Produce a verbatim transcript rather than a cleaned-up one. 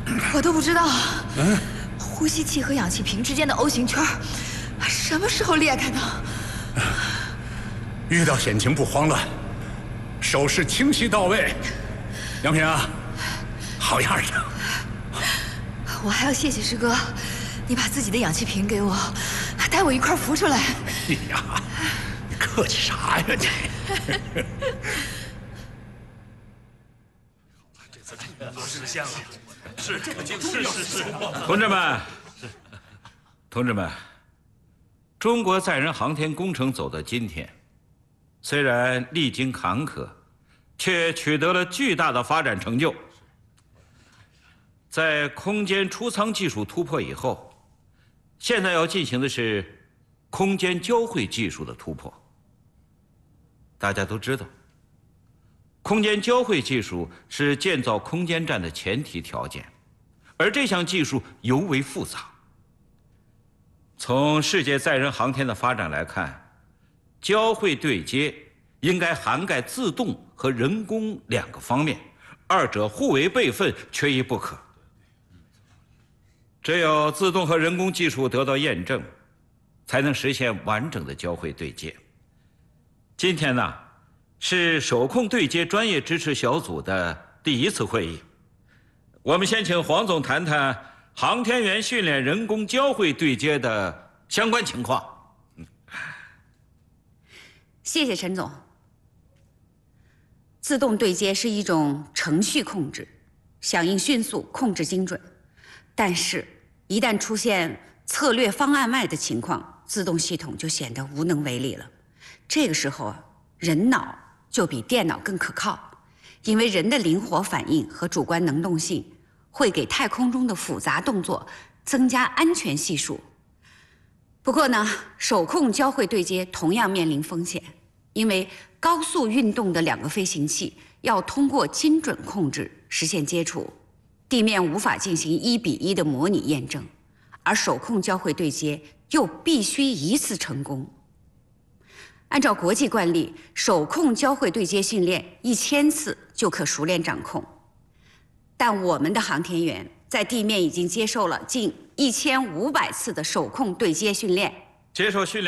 我都不知道，嗯，呼吸器和氧气瓶之间的 O 型圈什么时候裂开的？ 遇到险情不慌乱，手势清晰到位。杨平啊，好样的！ 我还要谢谢师哥，你把自己的氧气瓶给我，带我一块浮出来。 哎呀，你客气啥呀你？ 这次都实现了，是这个技术，是是是。 同志们，同志们，中国载人航天工程走到今天，虽然历经坎坷，却取得了巨大的发展成就。在空间出舱技术突破以后，现在要进行的是空间交汇技术的突破。大家都知道，空间交汇技术是建造空间站的前提条件，而这项技术尤为复杂。从世界载人航天的发展来看，交会对接应该涵盖自动和人工两个方面，二者互为备份，缺一不可。只有自动和人工技术得到验证，才能实现完整的交会对接。今天呢，是手控对接专业支持小组的第一次会议。我们先请黄总谈谈航天员训练人工交会对接的相关情况。 谢谢陈总。自动对接是一种程序控制，响应迅速，控制精准。但是，一旦出现策略方案外的情况，自动系统就显得无能为力了。这个时候啊，人脑就比电脑更可靠，因为人的灵活反应和主观能动性会给太空中的复杂动作增加安全系数。不过呢，手控交会对接同样面临风险，因为高速运动的两个飞行器要通过精准控制实现接触，地面无法进行一比一的模拟验证，而手控交会对接又必须一次成功。按照国际惯例，手控交会对接训练一千次就可熟练掌控，但我们的航天员在地面已经接受了近一千五百次的手控对接训练。 接受训练